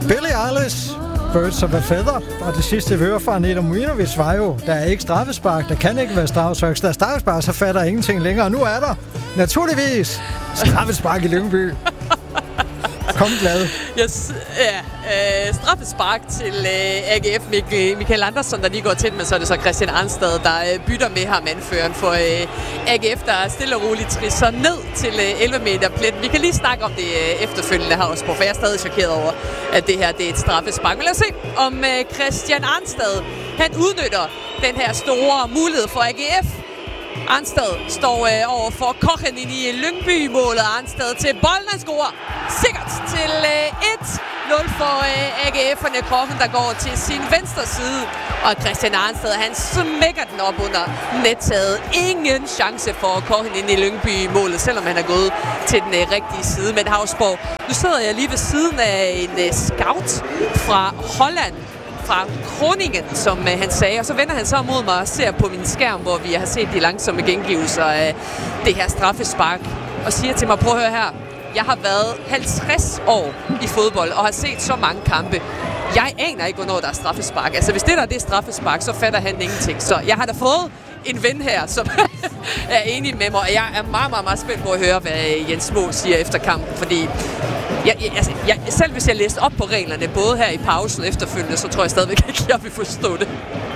Billie Eilish, Birds of a Feather. Og det sidste, vi hører fra Aneta Murinovic, var jo, der er ikke straffespark, der kan ikke være straffespark. Der er straffespark, så fatter ingenting længere. Og nu er der naturligvis straffespark i Lyngby. Kom glad. Yes, straffespark til AGF. Michael Andersson, der lige går til, men så er det så Christian Arnstad, der bytter med ham, anføreren for AGF, der stille og roligt trisser ned til 11 meter pletten. Vi kan lige snakke om det efterfølgende her også, for jeg er stadig chokeret over, at det her det er et straffespark. Men lad os se, om Christian Arnstad, han udnytter den her store mulighed for AGF. Arnstad står over for Kochen ind i Lyngby-målet. Arnstad til bolden, han scorer sikkert til 1-0 for AGF'erne. Kochen, der går til sin venstre side. Og Christian Arnstad, han smækker den op under nettaget. Ingen chance for Kochen ind i Lyngby-målet, selvom han er gået til den rigtige side. Men Hausborg, nu sidder jeg lige ved siden af en scout fra Holland, fra Groningen, som han sagde, og så vender han så mod mig og ser på min skærm, hvor vi har set de langsomme gengivelser af det her straffespark, og siger til mig, prøv at høre her, jeg har været 50 år i fodbold og har set så mange kampe. Jeg aner ikke, hvornår der er straffespark. Altså, hvis det der er straffespark, så fatter han ingenting. Så jeg har da fået en ven her, som er enig med mig, og jeg er meget, meget, meget spændt på at høre, hvad Jens Mo siger efter kampen, fordi selv hvis jeg læste op på reglerne, både her i pausen og efterfølgende, så tror jeg stadigvæk ikke, jeg vil forstå det.